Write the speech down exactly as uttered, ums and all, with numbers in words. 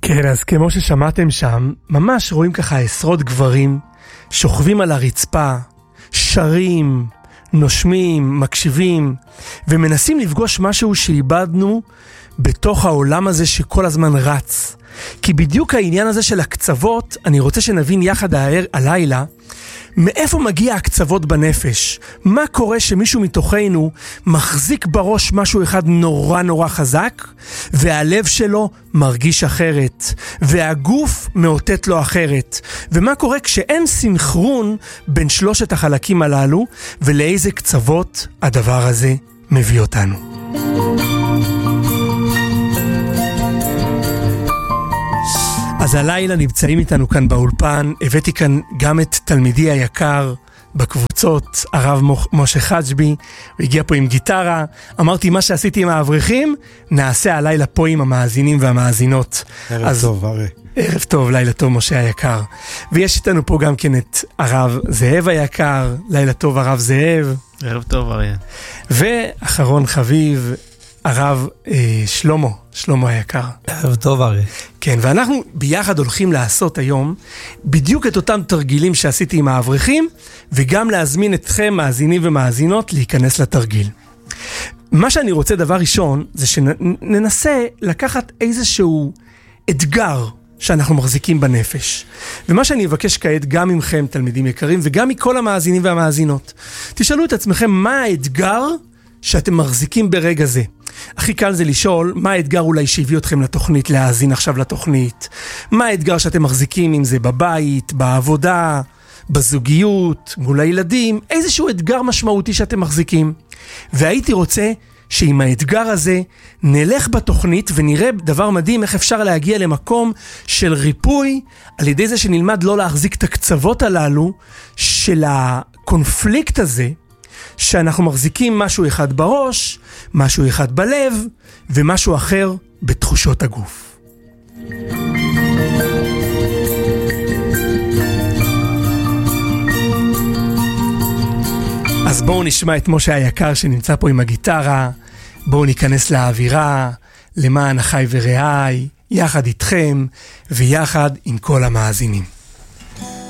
כן, אז כמו ששמעתם שם, ממש רואים ככה עשרות גברים שוכבים על הרצפה, שרים, נושמים, מקשיבים, ומנסים לפגוש משהו שאיבדנו בתוך העולם הזה שכל הזמן רץ. כי בדיוק העניין הזה של הקצוות, אני רוצה שנבין יחד הלילה, מאיפה מגיע הקצוות בנפש? מה קורה שמישהו מתוכנו מחזיק בראש משהו אחד נורא נורא חזק, והלב שלו מרגיש אחרת, והגוף מאותת לו אחרת? ומה קורה כשאין סינכרון בין שלושת החלקים הללו, ולאיזה קצוות הדבר הזה מביא אותנו? אז הלילה נמצאים איתנו כאן באולפן, הבאתי כאן גם את תלמידי היקר בקבוצות, הרב משה חג'בי, הוא הגיע פה עם גיטרה, אמרתי מה שעשיתי עם האברכים, נעשה הלילה פה עם המאזינים והמאזינות. ערב אז, טוב, הרי. ערב טוב, לילה טוב משה היקר. ויש איתנו פה גם כן את הרב זאב היקר, לילה טוב הרב זאב. ערב טוב הרי. ואחרון חביב, הרב אה, שלמה, שלמה היקר. ערב טוב הרי. כן, ואנחנו ביחד הולכים לעשות היום בדיוק את אותם תרגילים שעשיתי עם האברכים, וגם להזמין אתכם, מאזינים ומאזינות, להיכנס לתרגיל. מה שאני רוצה דבר ראשון, זה שננסה לקחת איזשהו אתגר שאנחנו מחזיקים בנפש. ומה שאני אבקש כעת גם ממכם, תלמידים יקרים, וגם מכל המאזינים והמאזינות, תשאלו את עצמכם מה האתגר שאתם מחזיקים ברגע זה. הכי קל זה לשאול, מה האתגר אולי שהביא אתכם לתוכנית, להאזין עכשיו לתוכנית? מה האתגר שאתם מחזיקים, אם זה בבית, בעבודה, בזוגיות, מול הילדים? איזשהו אתגר משמעותי שאתם מחזיקים. והייתי רוצה שעם האתגר הזה נלך בתוכנית ונראה דבר מדהים איך אפשר להגיע למקום של ריפוי, על ידי זה שנלמד לא להחזיק את הקצוות הללו של הקונפליקט הזה, שאנחנו מחזיקים משהו אחד בראש, משהו אחד בלב, ומשהו אחר בתחושות הגוף. אז בואו נשמע את משה היקר שנמצא פה עם הגיטרה, בואו ניכנס לאווירה, למען אחי ורעי, יחד איתכם, ויחד עם כל המאזינים.